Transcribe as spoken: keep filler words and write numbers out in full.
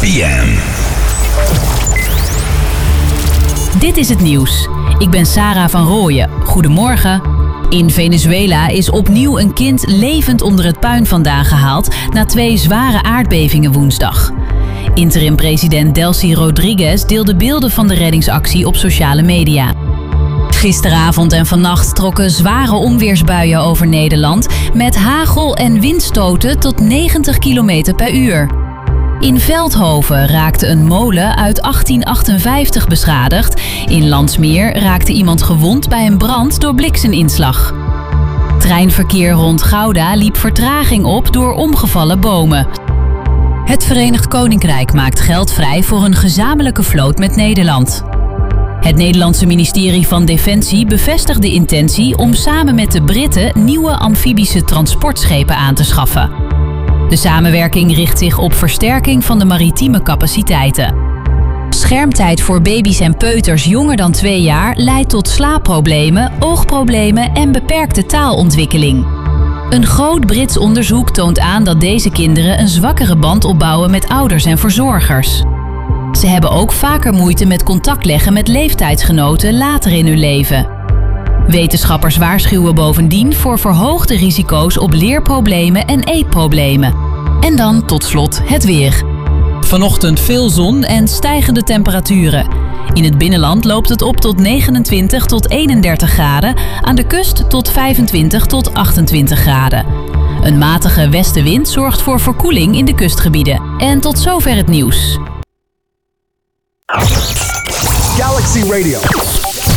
P M. Dit is het nieuws. Ik ben Sarah van Rooyen. Goedemorgen. In Venezuela is opnieuw een kind levend onder het puin vandaan gehaald na twee zware aardbevingen woensdag. Interim-president Delcy Rodriguez deelde beelden van de reddingsactie op sociale media. Gisteravond en vannacht trokken zware onweersbuien over Nederland met hagel en windstoten tot negentig kilometer per uur. In Veldhoven raakte een molen uit achttien achtenvijftig beschadigd. In Landsmeer raakte iemand gewond bij een brand door blikseminslag. Treinverkeer rond Gouda liep vertraging op door omgevallen bomen. Het Verenigd Koninkrijk maakt geld vrij voor een gezamenlijke vloot met Nederland. Het Nederlandse ministerie van Defensie bevestigt de intentie om samen met de Britten nieuwe amfibische transportschepen aan te schaffen. De samenwerking richt zich op versterking van de maritieme capaciteiten. Schermtijd voor baby's en peuters jonger dan twee jaar leidt tot slaapproblemen, oogproblemen en beperkte taalontwikkeling. Een groot Brits onderzoek toont aan dat deze kinderen een zwakkere band opbouwen met ouders en verzorgers. Ze hebben ook vaker moeite met contact leggen met leeftijdsgenoten later in hun leven. Wetenschappers waarschuwen bovendien voor verhoogde risico's op leerproblemen en eetproblemen. En dan tot slot het weer. Vanochtend veel zon en stijgende temperaturen. In het binnenland loopt het op tot negenentwintig tot eenendertig graden, aan de kust tot vijfentwintig tot achtentwintig graden. Een matige westenwind zorgt voor verkoeling in de kustgebieden. En tot zover het nieuws. Galaxy Radio.